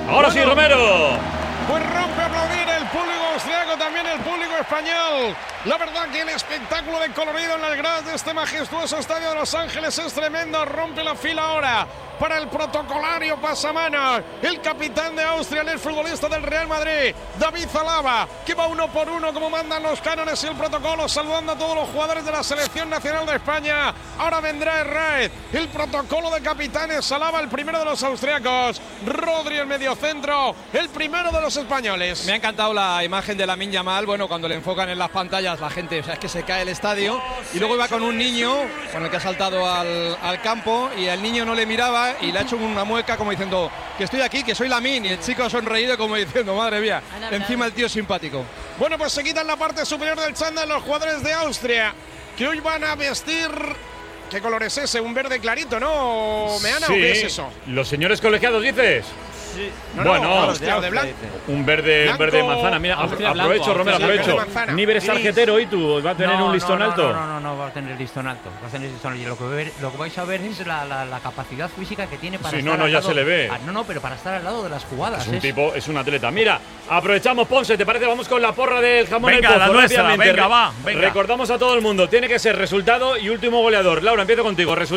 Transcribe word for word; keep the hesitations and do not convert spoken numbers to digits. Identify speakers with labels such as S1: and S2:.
S1: Ahora bueno, sí, Romero.
S2: Pues rompe a aplaudir el público austriaco, también el público español. La verdad que el espectáculo de colorido en las gradas de este majestuoso estadio de Los Ángeles es tremendo. Rompe la fila ahora para el protocolario pasamanos, el capitán de Austria, el futbolista del Real Madrid, David Alaba, que va uno por uno como mandan los cánones y el protocolo, saludando a todos los jugadores de la selección nacional de España. Ahora vendrá Herrera, el protocolo de capitanes, Alaba, el primero de los austriacos, Rodri, el mediocentro, el primero de los españoles.
S3: Me ha encantado la imagen de Lamine Yamal. Bueno, cuando le enfocan en las pantallas, la gente, o sea, es que se cae el estadio. Y luego iba con un niño con el que ha saltado al, al campo y el niño no le miraba y le ha hecho una mueca como diciendo que estoy aquí, que soy Lamine, y el chico ha sonreído como diciendo, madre mía, encima el tío simpático.
S2: Bueno, pues se quitan la parte superior del chándal los jugadores de Austria, que hoy van a vestir... ¿Qué color es ese? ¿Un verde clarito, no, Meana?
S1: Sí.
S2: ¿O qué es eso?
S1: Los señores colegiados, ¿dices?
S2: Sí. No,
S1: bueno,
S2: no, Austria, de blanco.
S1: Un verde,
S2: blanco,
S1: verde manzana. Mira,
S4: Austria
S1: aprovecho,
S4: blanco,
S1: Romero,
S4: Austria
S1: aprovecho. Níver es tarjetero y tú, ¿va a tener
S4: no,
S1: un listón
S4: no, no,
S1: alto?
S4: No, no, no, no, va a tener listón alto. Va a tener listón alto. Y lo que, ver, lo que vais a ver es la, la, la capacidad física que tiene para
S1: sí,
S4: estar
S1: no, no,
S4: al
S1: ya
S4: lado,
S1: se le ve.
S4: Ah, no, no, pero para estar al lado de las jugadas.
S1: Es un
S4: es,
S1: tipo, es un atleta. Mira, aprovechamos, Ponce, ¿te parece? Vamos con la porra del jamón
S5: Venga,
S1: al pozo,
S5: la nuestra,
S1: rápidamente.
S5: venga, va, venga.
S1: Recordamos a todo el mundo, tiene que ser resultado y último goleador. Laura, empiezo contigo. Resultado.